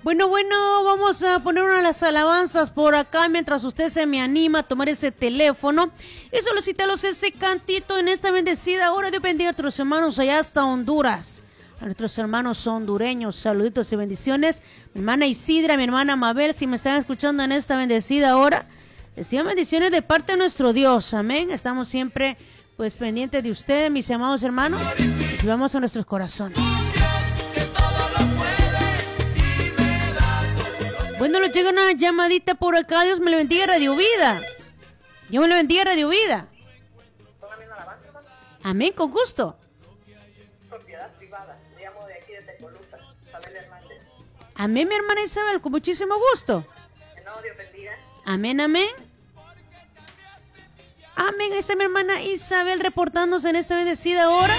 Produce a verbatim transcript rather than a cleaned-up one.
Bueno, bueno, vamos a poner una de las alabanzas por acá mientras usted se me anima a tomar ese teléfono y solicítalos ese cantito en esta bendecida hora. Dios bendiga a nuestros hermanos allá hasta Honduras, a nuestros hermanos hondureños, saluditos y bendiciones. Mi hermana Isidra, mi hermana Mabel, si me están escuchando en esta bendecida hora, reciban bendiciones de parte de nuestro Dios, amén. Estamos siempre pues pendientes de ustedes, mis amados hermanos, y llevamos a nuestros corazones. Bueno, nos llega una llamadita por acá. Dios me le bendiga, Radio Vida. Dios me le bendiga, Radio Vida. Amén, con gusto. Propiedad privada. Me llamo de aquí de Tecolusa, Isabel Hernández. Amén, mi hermana Isabel, con muchísimo gusto. No, Dios bendiga. Amén, amén. Amén, ahí está mi hermana Isabel reportándose en esta bendecida hora.